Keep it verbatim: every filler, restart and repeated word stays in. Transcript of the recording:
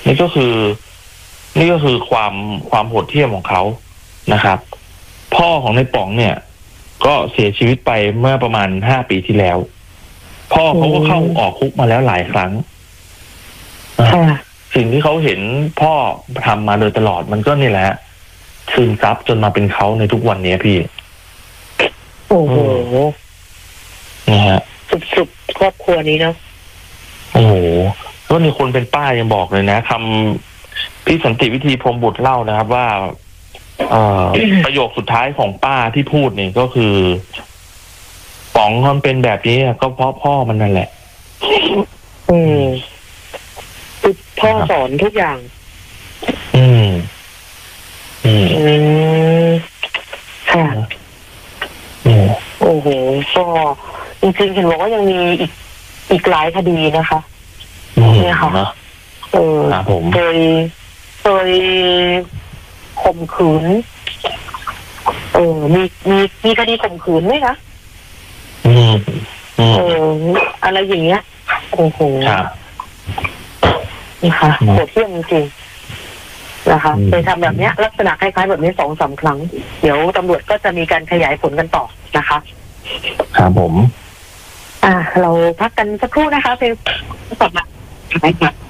นี่ก็คือนี่ก็คือความความโหดเหี้ยมของเขานะครับ พ่อของในป๋องเนี่ยก็เสียชีวิตไปเมื่อประมาณห้าปีที่แล้วพ่อเขาก็เข้าออกคุกมาแล้วหลายครั้งสิ่งที่เขาเห็นพ่อทำมาโดยตลอดมันก็นี่แหละซึมซับจนมาเป็นเขาในทุกวันนี้พี่โอ้โหนี่ฮะสุดๆครอบครัวนี้เนาะโอ้โหก็มีคนเป็นป้ายังบอกเลยนะคำพี่สันติวิธีพรหมบุตรเล่านะครับว่าเอ่อ ประโยคสุดท้ายของป้าที่พูดนี่ก็คือป๋องมันเป็นแบบนี้ก็เพราะพ่อมันนั่นแหละอืมคือพ่อสอนทุกอย่างอืมอืมอืมค่ะโอ้โหก็จริงๆเห็นบอกว่ายังมีอีกอีกหลายคดีนะคะเนี่ยค่ะเออเคยเคยข่มขืนเออมีมีมีคดีข่มขืนไหมคะอืมเอออะไรอย่างเงี้ยโอ้โหครับนะคะโหดเหี้ยมจริงๆนะคะเคยทำแบบเนี้ยลักษณะคล้ายๆแบบนี้สองสามครั้งเดี๋ยวตำรวจก็จะมีการขยายผลกันต่อนะคะครับผมอ่าเราพักกันสักครู่นะคะเพลงต่อมา